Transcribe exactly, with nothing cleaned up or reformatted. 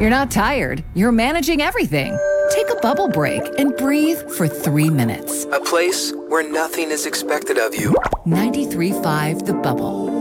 You're not tired. You're managing everything. Take a bubble break and breathe for three minutes. A place where nothing is expected of you. ninety-three point five The Bubble.